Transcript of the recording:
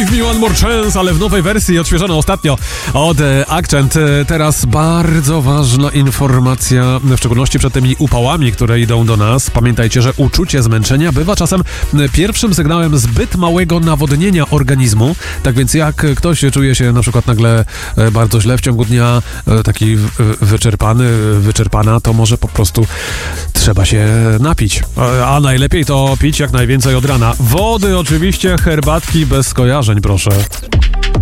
Give me one more chance, ale w nowej wersji, odświeżono ostatnio od Accent. Teraz bardzo ważna informacja, w szczególności przed tymi upałami, które idą do nas. Pamiętajcie, że uczucie zmęczenia bywa czasem pierwszym sygnałem zbyt małego nawodnienia organizmu. Tak więc jak ktoś czuje się na przykład nagle bardzo źle w ciągu dnia, taki wyczerpana, to może po prostu trzeba się napić. A najlepiej to pić jak najwięcej od rana. Wody oczywiście, herbatki bez skojarzeń, proszę.